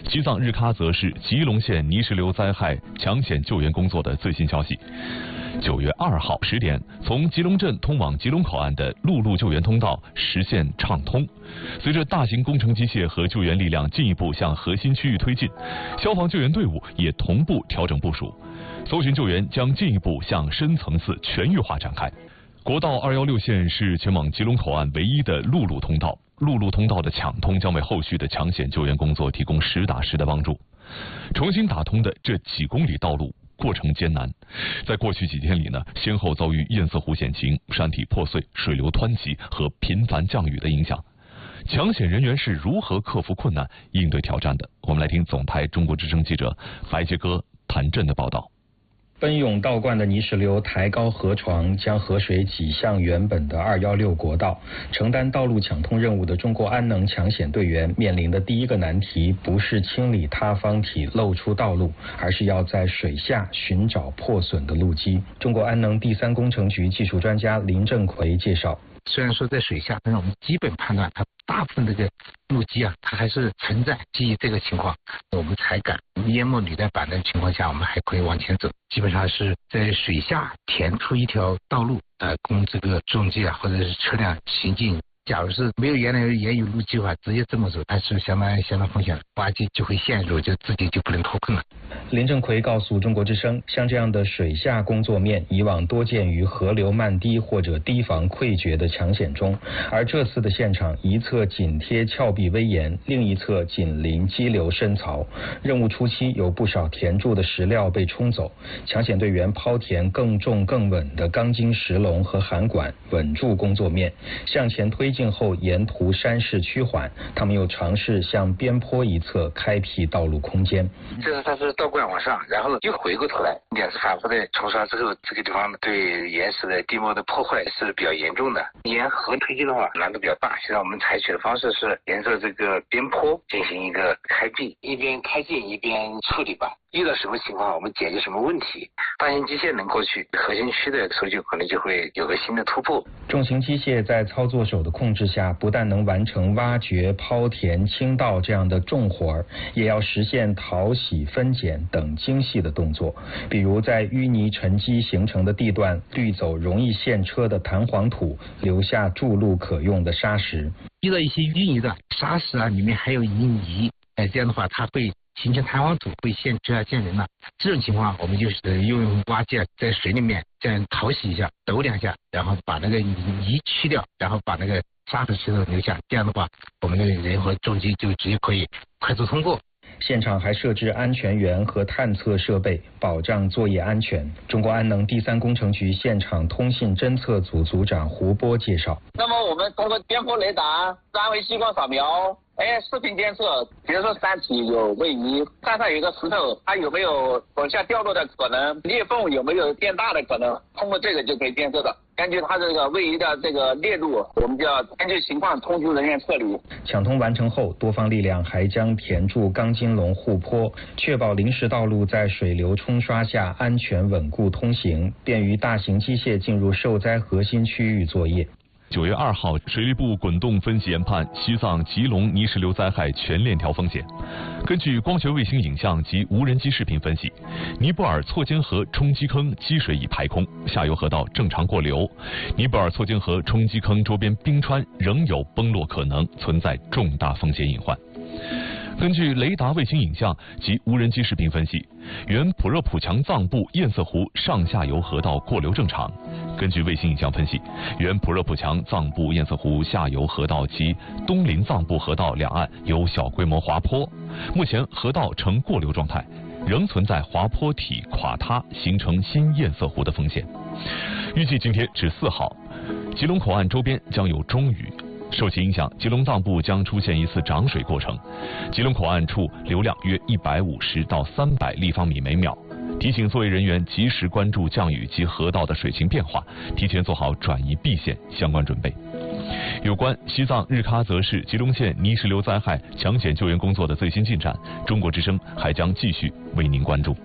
西藏日喀则市吉隆县泥石流灾害抢险救援工作的最新消息。9月2号10点，从吉隆镇通往吉隆口岸的陆路救援通道实现畅通。随着大型工程机械和救援力量进一步向核心区域推进，消防救援队伍也同步调整部署，搜寻救援将进一步向深层次全域化展开。国道216线是前往吉隆口岸唯一的陆路通道，陆路通道的抢通将为后续的抢险救援工作提供实打实的帮助。重新打通的这几公里道路过程艰难，在过去几天里呢，先后遭遇堰塞湖险情、山体破碎、水流湍急和频繁降雨的影响。抢险人员是如何克服困难、应对挑战的？我们来听总台中国之声记者白杰哥、谭震的报道。 奔涌倒灌的泥石流抬高河床，将河水挤向原本的216国道。承担道路抢通任务的中国安能抢险队员面临的第一个难题，不是清理塌方体露出道路，而是要在水下寻找破损的路基。中国安能第3工程局技术专家林正奎介绍。 虽然说在水下，但是我们基本判断它大部分这个路基它还是存在。基于这个情况，我们才敢淹没履带板的情况下，我们还可以往前走。基本上是在水下填出一条道路，供这个重机或者是车辆行进。假如是没有原来原有路基的话，直接这么走，它是相当风险，挖机就会陷入，就自己就不能脱困了。 林正奎告诉中国之声，像这样的水下工作面以往多见于河流漫堤或者堤防溃决的抢险中，而这次的现场一侧紧贴峭壁危岩，另一侧紧邻激流深槽。任务初期有不少填筑的石料被冲走，抢险队员抛填更重更稳的钢筋石笼和涵管，稳住工作面，向前推进后沿途山势趋缓，他们又尝试向边坡一侧开辟道路空间。 这是它是倒灌往上，然后又回过头来，两次反复的冲刷之后，这个地方对岩石的地貌的破坏是比较严重的。沿河推进的话难度比较大，现在我们采取的方式是沿着这个边坡进行一个开辟，一边开进一边处理吧。遇到什么情况我们解决什么问题，大型机械能过去，核心区的搜救可能就会有个新的突破。 重型机械在操作手的控制下，不但能完成挖掘、抛填、清道这样的重活，也要实现淘洗、分拣等精细的动作。比如在淤泥沉积形成的地段，滤走容易陷车的弹簧土，留下筑路可用的砂石。 遇到一些淤泥的砂石里面还有泥，这样的话它会形成弹簧土，会陷车陷人了。这种情况我们就是用挖机在水里面这样淘洗一下，抖2下，然后把那个泥去掉，然后把那个沙和石头留下。这样的话，我们的人和重机就直接可以快速通过。 现场还设置安全员和探测设备，保障作业安全。中国安能第3工程局现场通信侦测组组长胡波介绍。 那么我们通过边坡雷达、3维激光扫描、视频监测，比如说山体有位移，山上有一个石头，它有没有往下掉落的可能，裂缝有没有变大的可能，通过这个就可以监测的。根据它这个位移的这个裂度，我们就要根据情况通知人员撤离。 抢通完成后，多方力量还将填筑钢筋笼护坡，确保临时道路在水流冲刷下安全稳固通行，便于大型机械进入受灾核心区域作业。 9月2号，水利部滚动分析研判西藏吉隆泥石流灾害全链条风险。根据光学卫星影像及无人机视频分析，尼泊尔错间河冲积坑积水已排空，下游河道正常过流。尼泊尔错间河冲积坑周边冰川仍有崩落可能，存在重大风险隐患。根据雷达卫星影像及无人机视频分析，原普热普强藏部堰塞湖上下游河道过流正常。根据卫星影像分析，原普热普强藏部堰塞湖下游河道及东林藏部河道两岸有小规模滑坡，目前河道呈过流状态，仍存在滑坡体垮塌形成新堰塞湖的风险。预计今天至4号，吉隆口岸周边将有中雨。受其影响，吉隆藏部将出现一次涨水过程，吉隆口岸处流量约150到300立方米每秒。提醒作业人员及时关注降雨及河道的水情变化，提前做好转移避险相关准备。有关西藏日喀则市吉隆县泥石流灾害抢险救援工作的最新进展，中国之声还将继续为您关注。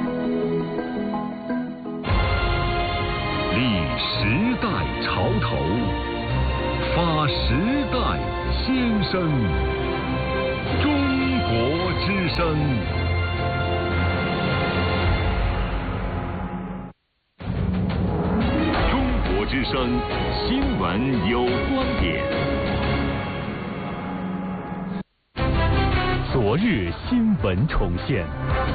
立时代潮头，发时代先声，中国之声。中国之声新闻有观点。昨日新闻重现。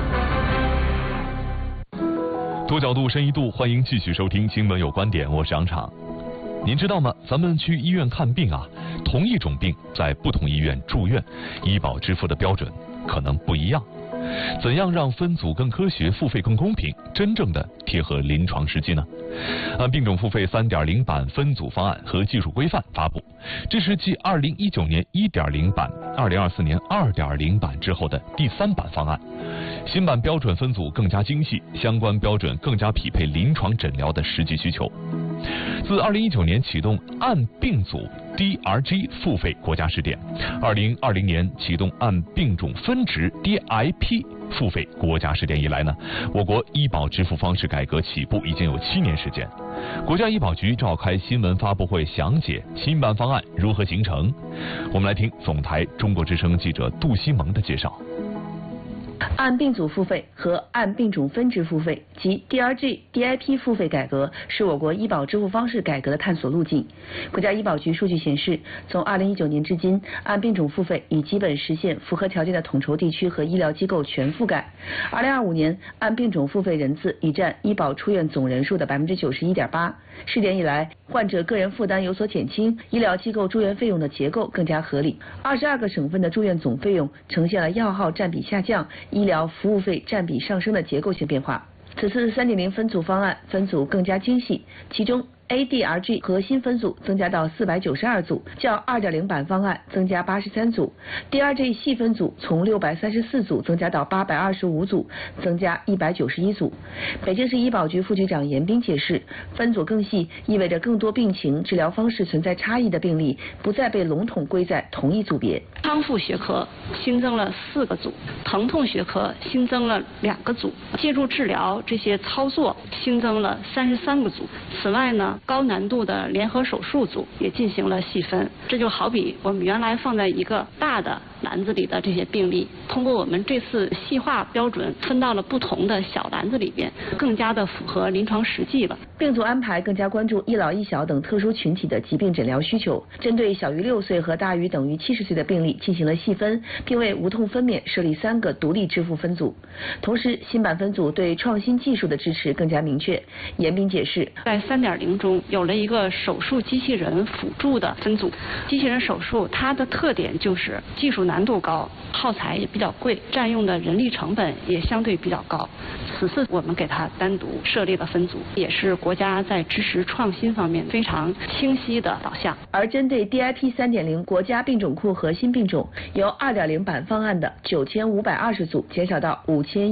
多角度深一度，欢迎继续收听新闻有观点，我是杨昶。您知道吗？咱们去医院看病啊，同一种病在不同医院住院，医保支付的标准可能不一样。怎样让分组更科学，付费更公平，真正的贴合临床实际呢？按病种付费 3.0 版分组方案和技术规范发布，这是继2019年 1.0 版、2024年2.0 版之后的第3版方案。新版标准分组更加精细，相关标准更加匹配临床诊疗的实际需求。自2019年启动按病组 DRG 付费国家试点，2020年启动按病种分值 DIP 付费国家试点以来呢，我国医保支付方式改革起步已经有7年时间。国家医保局召开新闻发布会详解新版方案如何形成。我们来听总台中国之声记者杜西蒙的介绍。 按病组付费和按病种分值付费及 DRG、DIP 付费改革是我国医保支付方式改革的探索路径。国家医保局数据显示，从2019年至今，按病种付费已基本实现符合条件的统筹地区和医疗机构全覆盖。2025年，按病种付费人次已占医保出院总人数的91.8%。试点以来，患者个人负担有所减轻，医疗机构住院费用的结构更加合理。22个省份的住院总费用呈现了药号占比下降、医疗服务费占比上升的结构性变化。此次3.0分组方案分组更加精细，其中ADRG 核心分组增加到492组，较2.0版方案增加83组 ；DRG 细分组从634组增加到825组，增加191组。北京市医保局副局长严斌解释，分组更细意味着更多病情、治疗方式存在差异的病例不再被笼统归在同一组别。 康复学科新增了4个组，疼痛学科新增了2个组，介入治疗这些操作新增了33个组。此外呢，高难度的联合手术组也进行了细分，这就好比我们原来放在一个大的篮子里的这些病例，通过我们这次细化标准分到了不同的小篮子里边，更加的符合临床实际了。 病组安排更加关注一老一小等特殊群体的疾病诊疗需求，针对小于6岁和大于等于70岁的病例进行了细分，并为无痛分娩设立3个独立支付分组。同时，新版分组对创新技术的支持更加明确。严斌解释， 在3.0中有了一个手术机器人辅助的分组。机器人手术它的特点就是技术难度高，耗材也比较贵，占用的人力成本也相对比较高。此次我们给它单独设立了分组，也是国家在支持创新方面非常清晰的导向。 而针对 DIP 3.0国家病种库核心病种，由2.0版方案的9520组减少到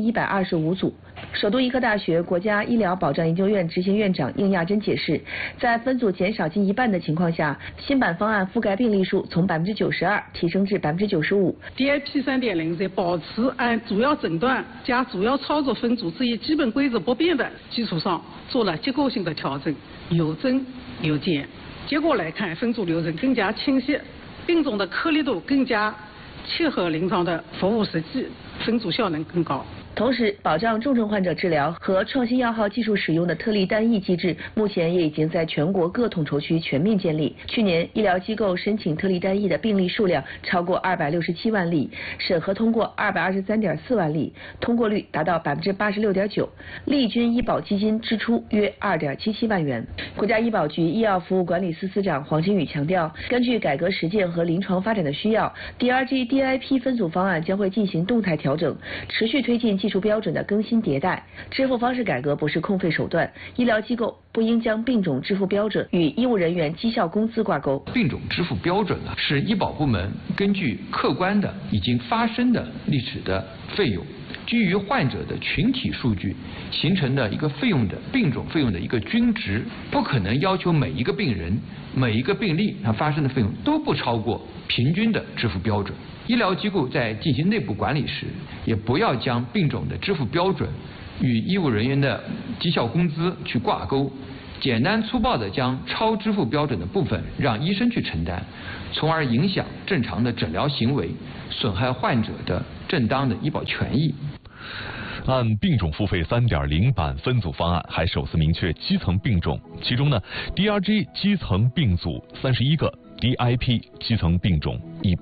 5125组。首都医科大学国家医疗保障研究院执行院长应亚珍解释，在分组减少近1半的情况下，新版方案覆盖病例数从92%提升至95%。 DIP 3.0在保持按主要诊断加主要操作分组这一基本规则不变的基础上，做了结构性的调整，有增有减。结果来看，分组流程更加清晰，病种的颗粒度更加切合临床的服务实际，分组效能更高。 同时，保障重症患者治疗和创新药号技术使用的特例单一机制，目前也已经在全国各统筹区全面建立。去年，医疗机构申请特例单一的病例数量超过267万例，审核通过223.4万例，通过率达到86.9%，利均医保基金支出约2.77万元。国家医保局医药服务管理司司长黄金宇强调，根据改革实践和临床发展的需要 ，DRG、DIP 分组方案将会进行动态调整，持续推进技术标准的更新迭代。支付方式改革不是空费手段，医疗机构不应将病种支付标准与医务人员绩效工资挂钩。 病种支付标准呢，是医保部门根据客观的已经发生的历史的费用，基于患者的群体数据形成的一个费用的病种费用的一个均值，不可能要求每一个病人、每一个病例它发生的费用都不超过平均的支付标准。医疗机构在进行内部管理时，也不要将病种的支付标准与医务人员的绩效工资去挂钩， 简单粗暴地将超支付标准的部分让医生去承担，从而影响正常的诊疗行为，损害患者的正当的医保权益。 按病种付费 3.0 版分组方案还首次明确基层病种，其中呢 DRG 基层病组31个， DIP 基层病种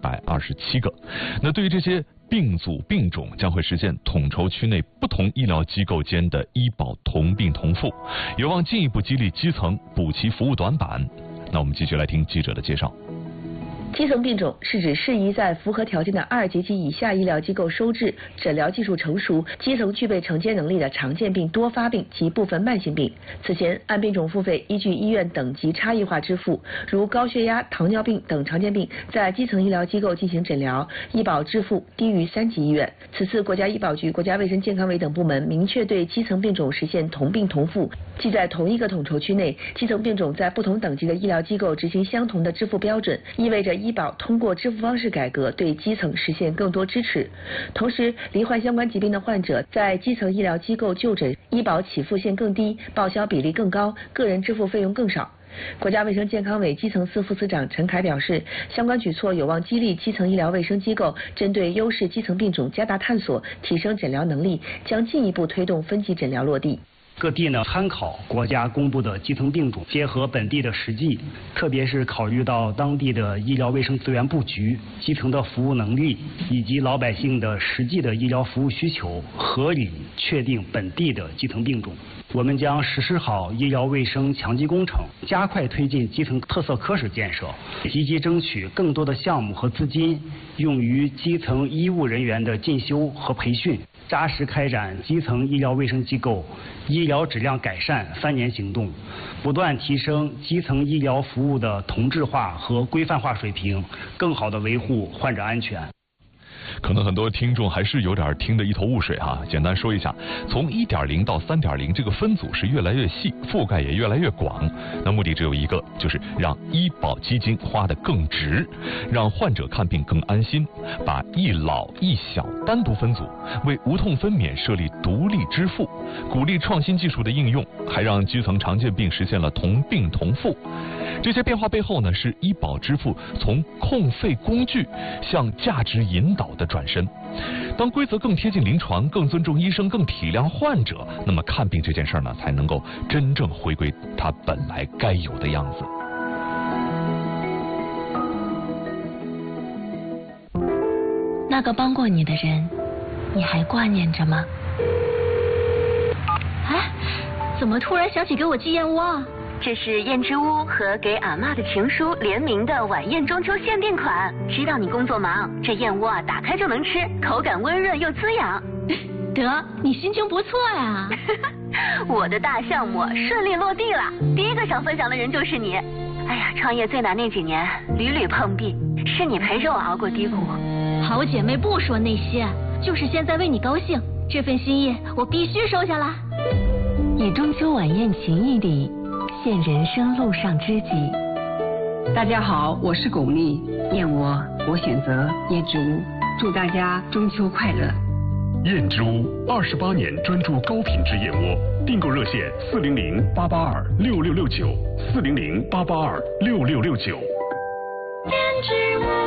127个。那对于这些病组病种，将会实现统筹区内不同医疗机构间的医保同病同付，有望进一步激励基层补齐服务短板。那我们继续来听记者的介绍。 基层病种是指适宜在符合条件的2级及以下医疗机构收治、诊疗技术成熟、基层具备承接能力的常见病、多发病及部分慢性病。此前按病种付费依据医院等级差异化支付，如高血压、糖尿病等常见病在基层医疗机构进行诊疗，医保支付低于3级医院。此次国家医保局、国家卫生健康委等部门明确对基层病种实现同病同付，即在同一个统筹区内，基层病种在不同等级的医疗机构执行相同的支付标准，意味着医保通过支付方式改革对基层实现更多支持。同时，罹患相关疾病的患者在基层医疗机构就诊，医保起付线更低，报销比例更高，个人支付费用更少。国家卫生健康委基层司副司长陈凯表示，相关举措有望激励基层医疗卫生机构针对优势基层病种加大探索，提升诊疗能力，将进一步推动分级诊疗落地。 各地呢参考国家公布的基层病种，结合本地的实际，特别是考虑到当地的医疗卫生资源布局、基层的服务能力以及老百姓的实际的医疗服务需求，合理确定本地的基层病种。我们将实施好医疗卫生强基工程，加快推进基层特色科室建设，积极争取更多的项目和资金用于基层医务人员的进修和培训，扎实开展基层医疗卫生机构医疗质量改善3年行动，不断提升基层医疗服务的同质化和规范化水平，更好地维护患者安全。 可能很多听众还是有点听得一头雾水哈。简单说一下，从1.0到3.0，这个分组是越来越细，覆盖也越来越广。那目的只有一个，就是让医保基金花得更值，让患者看病更安心，把一老一小单独分组，为无痛分娩设立独立支付，鼓励创新技术的应用，还让基层常见病实现了同病同付。这些变化背后呢，是医保支付从控费工具向价值引导的转身。当规则更贴近临床，更尊重医生，更体谅患者，那么看病这件事呢，才能够真正回归它本来该有的样子。 那个帮过你的人，你还挂念着吗？哎，怎么突然想起给我寄燕窝啊？ 这是燕之屋和给俺妈的情书联名的晚宴中秋限定款。知道你工作忙，这燕窝啊打开就能吃，口感温润又滋养。 得，你心情不错呀。 我的大项目顺利落地了，第一个想分享的人就是你。哎呀，创业最难那几年，屡屡碰壁，是你陪着我熬过低谷。 好姐妹不说那些，就是现在为你高兴，这份心意我必须收下来。 以中秋晚宴情谊礼，献人生路上知己。 大家好，我是巩俐，燕窝我选择燕之屋，祝大家中秋快乐。 燕之屋28年专注高品质燕窝，订购热线400-882-6669，400-882-6669。 燕之屋。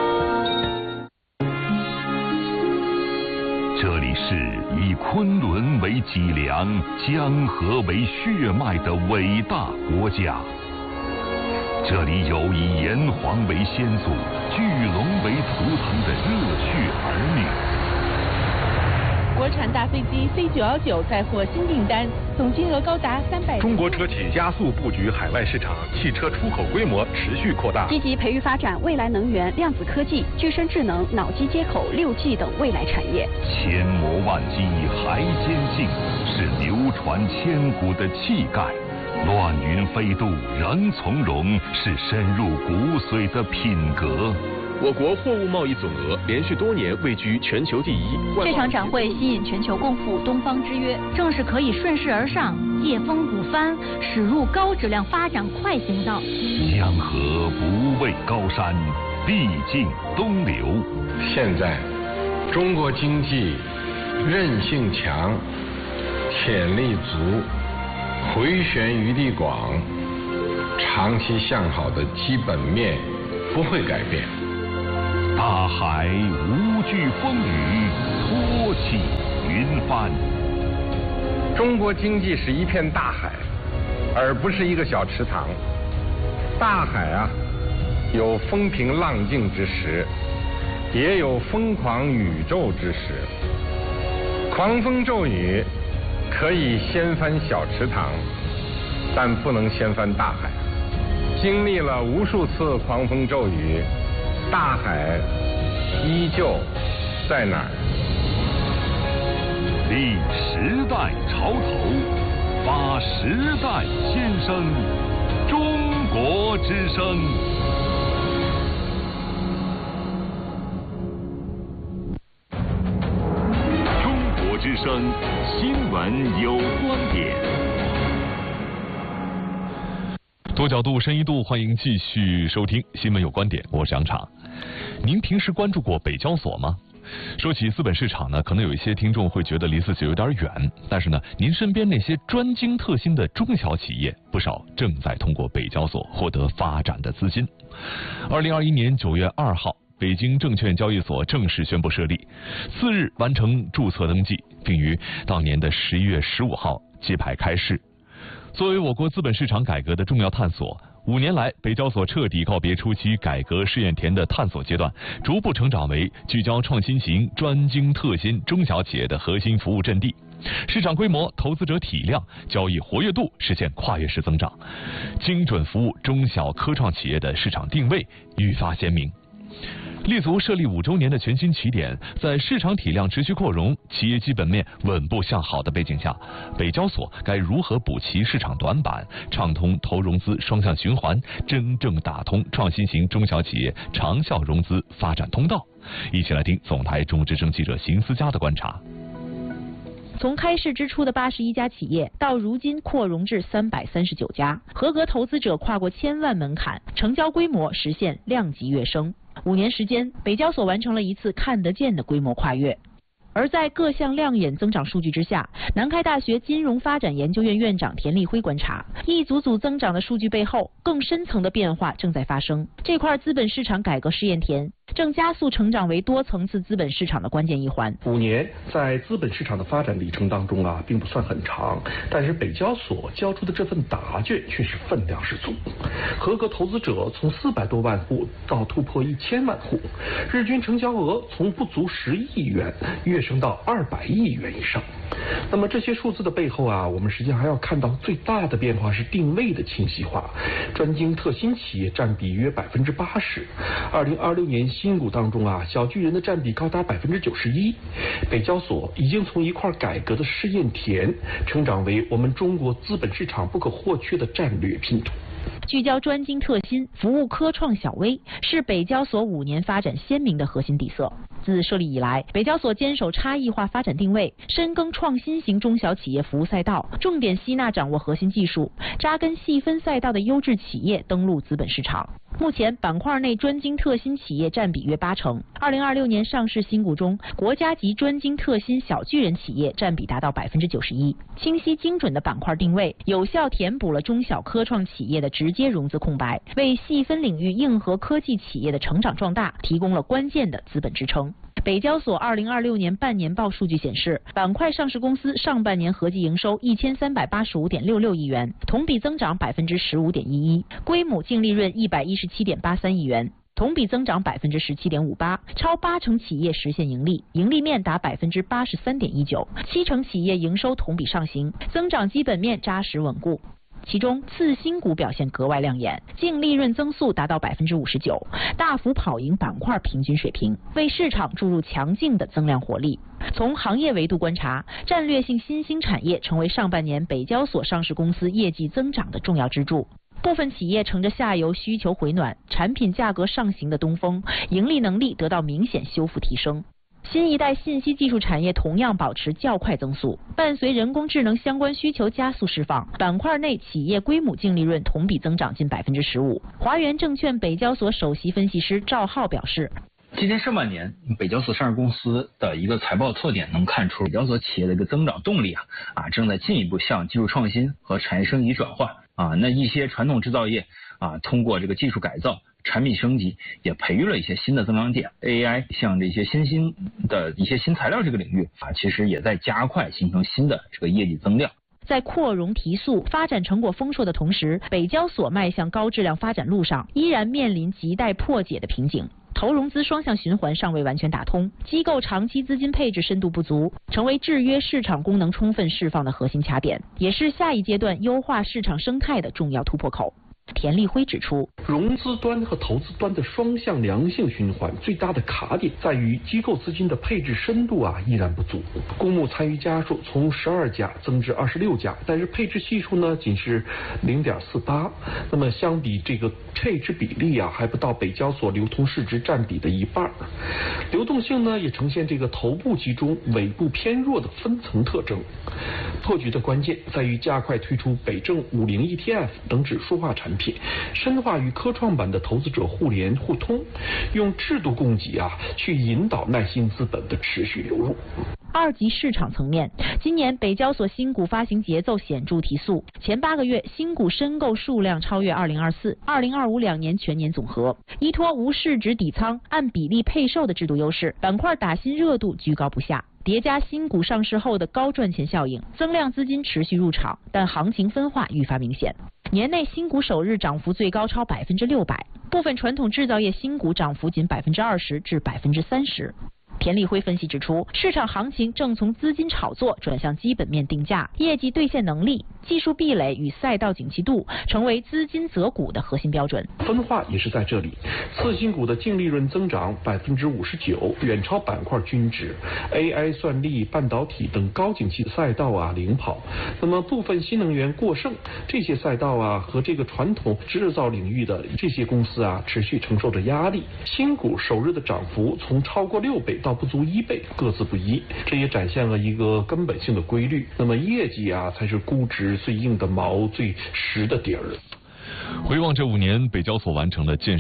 这里是以昆仑为脊梁、江河为血脉的伟大国家。这里有以炎黄为先祖、巨龙为图腾的热血儿女。 国产大飞机 C919 再获新订单，总金额高达300。 中国车企加速布局海外市场，汽车出口规模持续扩大。 积极培育发展未来能源、量子科技、具身智能、脑机接口、6G 等未来产业。 千磨万击还坚劲，是流传千古的气概；乱云飞渡仍从容，是深入骨髓的品格。 我国货物贸易总额连续多年位居全球第一。 这场展会吸引全球共赴东方之约，正是可以顺势而上，借风鼓帆，驶入高质量发展快行道。 江河不畏高山，必尽东流。 现在，中国经济韧性强，潜力足，回旋余地广， 长期向好的基本面不会改变。 大海无惧风雨，托起云帆。 中国经济是一片大海，而不是一个小池塘。大海啊，有风平浪静之时，也有疯狂宇宙之时。狂风骤雨可以掀翻小池塘，但不能掀翻大海。经历了无数次狂风骤雨，大海依旧在哪儿？ 立时代潮头，发时代先声，中国之声。 中国之声新闻有观点。 多角度、深一度，欢迎继续收听新闻有观点，我是杨昶。您平时关注过北交所吗？说起资本市场呢，可能有一些听众会觉得离自己有点远，但是呢，您身边那些专精特新的中小企业，不少正在通过北交所获得发展的资金。2021年9月2号，北京证券交易所正式宣布设立，4日完成注册登记，并于当年的11月15号揭牌开市。作为我国资本市场改革的重要探索，5年来，北交所彻底告别初期改革试验田的探索阶段，逐步成长为聚焦创新型、专精特新中小企业的核心服务阵地。市场规模、投资者体量、交易活跃度实现跨越式增长，精准服务中小科创企业的市场定位愈发鲜明。立足设立5周年的全新起点，在市场体量持续扩容、企业基本面稳步向好的背景下，北交所该如何补齐市场短板，畅通投融资双向循环，真正打通创新型中小企业长效融资发展通道？一起来听总台中之声记者邢思佳的观察。 从开市之初的81家企业，到如今扩容至339家，合格投资者跨过1000万门槛，成交规模实现量级跃升。5年时间，北交所完成了一次看得见的规模跨越。而在各项亮眼增长数据之下，南开大学金融发展研究院院长田立辉观察，一组组增长的数据背后，更深层的变化正在发生。这块资本市场改革试验田正加速成长为多层次资本市场的关键一环。 5年在资本市场的发展里程当中啊，并不算很长，但是北交所交出的这份答卷却是分量十足。合格投资者从400多万户到突破1000万户，日均成交额从不足10亿元跃升到200亿元以上。那么这些数字的背后啊，我们实际上还要看到最大的变化是定位的清晰化，专精特新企业占比约80%。2026年新股当中啊，小巨人的占比高达91%。北交所已经从一块改革的试验田，成长为我们中国资本市场不可或缺的战略拼图。 聚焦专精特新，服务科创小微，是北交所5年发展鲜明的核心底色。自设立以来，北交所坚守差异化发展定位，深耕创新型中小企业服务赛道，重点吸纳掌握核心技术，扎根细分赛道的优质企业登陆资本市场。目前板块内专精特新企业占比约80%。2026年上市新股中，国家级专精特新小巨人企业占比达到91%。清晰精准的板块定位，有效填补了中小科创企业的直接融资空白，为细分领域硬核科技企业的成长壮大提供了关键的资本支撑。北交所2026年半年报数据显示，板块上市公司上半年合计营收1385.66亿元，同比增长15.11%，归母净利润117.83亿元，同比增长17.58%，超80%企业实现盈利，盈利面达83.19%，70%企业营收同比上行，增长基本面扎实稳固。其中次新股表现格外亮眼，净利润增速达到59%，大幅跑赢板块平均水平，为市场注入强劲的增量活力。从行业维度观察，战略性新兴产业成为上半年北交所上市公司业绩增长的重要支柱。部分企业乘着下游需求回暖、产品价格上行的东风，盈利能力得到明显修复提升。新一代信息技术产业同样保持较快增速，伴随人工智能相关需求加速释放，板块内企业归母净利润同比增长近15%。华源证券北交所首席分析师赵浩表示， 今年上半年，北交所上市公司的一个财报特点能看出，北交所企业的一个增长动力正在进一步向技术创新和产业升级转换那一些传统制造业通过这个技术改造、产品升级，也培育了一些新的增长点。AI 像这些新的一些新材料这个领域其实也在加快形成新的这个业绩增量。 在扩容提速、发展成果丰硕的同时，北交所迈向高质量发展路上依然面临亟待破解的瓶颈。投融资双向循环尚未完全打通，机构长期资金配置深度不足，成为制约市场功能充分释放的核心卡点，也是下一阶段优化市场生态的重要突破口。田立辉指出， 融资端和投资端的双向良性循环最大的卡点在于机构资金的配置深度依然不足，公募参与家数从12家增至26家，但是配置系数呢仅是0.48，那么相比这个配置比例还不到北交所流通市值占比的一半，流动性呢也呈现这个头部集中、尾部偏弱的分层特征。破局的关键在于加快推出北证50 ETF 等指数化产品，深化与科创板的投资者互联互通，用制度供给去引导耐心资本的持续流入。 二级市场层面，今年北交所新股发行节奏显著提速，前8个月新股申购数量超越2024、2025两年全年总和。依托无市值底仓、按比例配售的制度优势，板块打新热度居高不下。叠加新股上市后的高赚钱效应，增量资金持续入场，但行情分化愈发明显。年内新股首日涨幅最高超600%，部分传统制造业新股涨幅仅20%至30%。田立辉分析指出，市场行情正从资金炒作转向基本面定价、业绩兑现能力、技术壁垒与赛道景气度，成为资金择股的核心标准。 分化也是在这里，次新股的净利润增长59%，远超板块均值。AI、算力、半导体等高景气的赛道领跑，那么部分新能源过剩这些赛道和这个传统制造领域的这些公司持续承受着压力。新股首日的涨幅从超过6倍到不足1倍，各自不一，这也展现了一个根本性的规律。那么业绩才是估值最硬的毛、最实的底儿。 回望这5年，北交所完成了建设